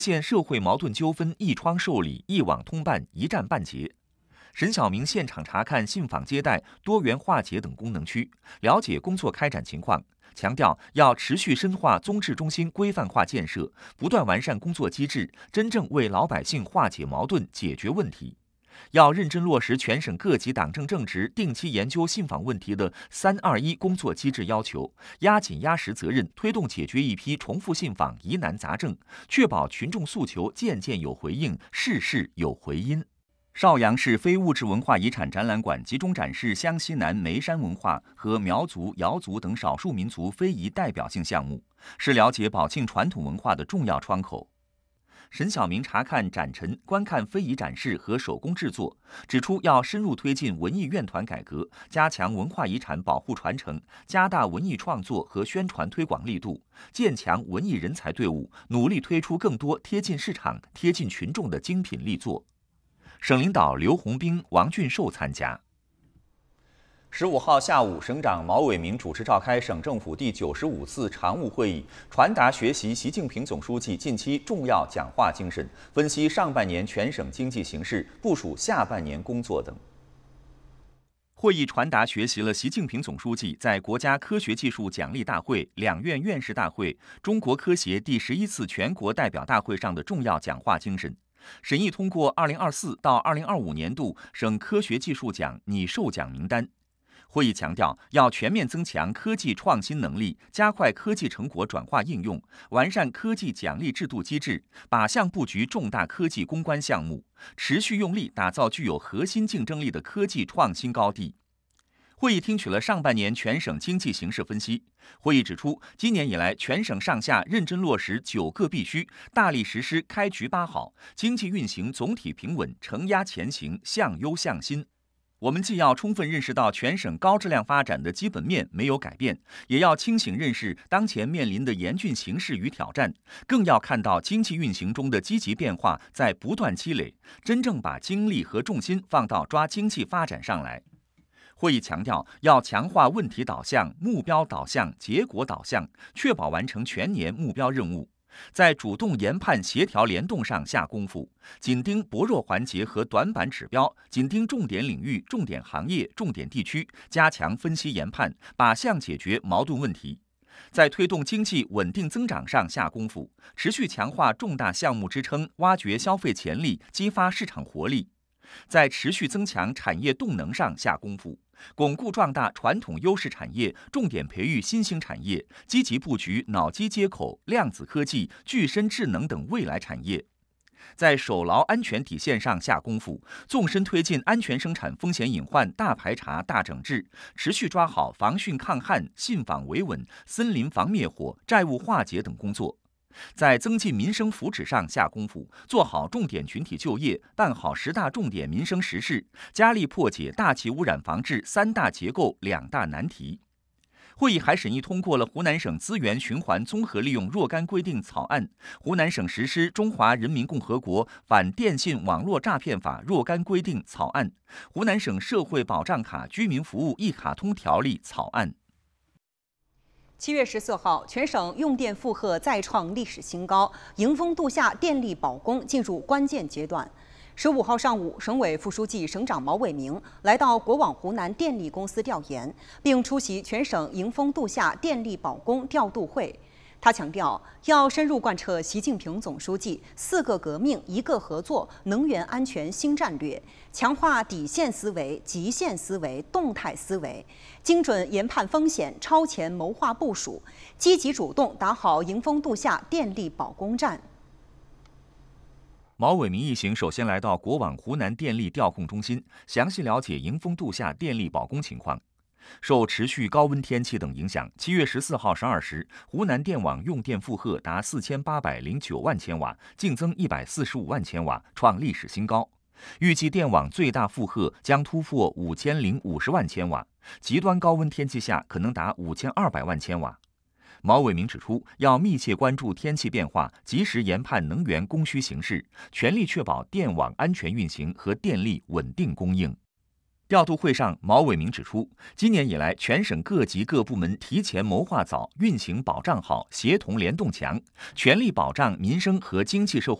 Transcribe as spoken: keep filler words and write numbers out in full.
现社会矛盾纠纷一窗受理、一网通办、一站办结。沈晓明现场查看信访接待、多元化解等功能区，了解工作开展情况，强调要持续深化综治中心规范化建设，不断完善工作机制，真正为老百姓化解矛盾、解决问题。要认真落实全省各级党政正职定期研究信访问题的“三二一”工作机制要求，压紧压实责任，推动解决一批重复信访疑难杂症，确保群众诉求件件有回应，事事有回音。邵阳市非物质文化遗产展览馆集中展示湘西南眉山文化和苗族、瑶族等少数民族非遗代表性项目，是了解保庆传统文化的重要窗口。沈晓明查看展陈、观看非遗展示和手工制作，指出要深入推进文艺院团改革，加强文化遗产保护传承，加大文艺创作和宣传推广力度，建强文艺人才队伍，努力推出更多贴近市场、贴近群众的精品力作。省领导刘洪兵、王俊寿参加。十五号下午，省长毛伟明主持召开省政府第九十五次常务会议，传达学习习近平总书记近期重要讲话精神，分析上半年全省经济形势，部署下半年工作等。会议传达学习了习近平总书记在国家科学技术奖励大会、两院院士大会、中国科协第十一次全国代表大会上的重要讲话精神。审议通过二零二四到二零二五年度省科学技术奖拟授奖名单。会议强调，要全面增强科技创新能力，加快科技成果转化应用，完善科技奖励制度机制，靶向布局重大科技攻关项目，持续用力打造具有核心竞争力的科技创新高地。会议听取了上半年全省经济形势分析。会议指出，今年以来，全省上下认真落实九个必须，大力实施开局八好，经济运行总体平稳，承压前行，向优向新。我们既要充分认识到全省高质量发展的基本面没有改变，也要清醒认识当前面临的严峻形势与挑战，更要看到经济运行中的积极变化在不断积累，真正把精力和重心放到抓经济发展上来。会议强调，要强化问题导向、目标导向、结果导向，确保完成全年目标任务。在主动研判协调联动上下功夫，紧盯薄弱环节和短板指标，紧盯重点领域、重点行业、重点地区，加强分析研判，靶向解决矛盾问题。在推动经济稳定增长上下功夫，持续强化重大项目支撑，挖掘消费潜力，激发市场活力。在持续增强产业动能上下功夫，巩固壮大传统优势产业，重点培育新兴产业，积极布局脑机接口、量子科技、具身智能等未来产业。在守牢安全底线上下功夫，纵深推进安全生产风险隐患大排查、大整治，持续抓好防汛抗旱、信访维稳、森林防灭火、债务化解等工作。在增进民生福祉上下功夫，做好重点群体就业，办好十大重点民生实事，加力破解大气污染防治三大结构两大难题。会议还审议通过了湖南省资源循环综合利用若干规定草案、湖南省实施中华人民共和国反电信网络诈骗法若干规定草案、湖南省社会保障卡居民服务一卡通条例草案。 七月十四号，全省用电负荷再创历史新高，迎峰度夏电力保供进入关键阶段。十五号上午，省委副书记、省长毛伟明来到国网湖南电力公司调研，并出席全省迎峰度夏电力保供调度会。他强调，要深入贯彻习近平总书记“四个革命、一个合作”能源安全新战略，强化底线思维、极限思维、动态思维，精准研判风险，超前谋划部署，积极主动打好迎峰度夏电力保供战。 毛伟明一行首先来到国网湖南电力调控中心，详细了解迎峰度夏电力保供情况。受持续高温天气等影响，七月十四号十二时，湖南电网用电负荷达四千八百零九万千瓦，净增一百四十五万千瓦，创历史新高。预计电网最大负荷将突破五千零五十万千瓦，极端高温天气下可能达五千二百万千瓦。毛伟明指出，要密切关注天气变化，及时研判能源供需形势，全力确保电网安全运行和电力稳定供应。 调度会上，毛伟明指出，今年以来，全省各级各部门提前谋划早，运行保障好，协同联动强，全力保障民生和经济社会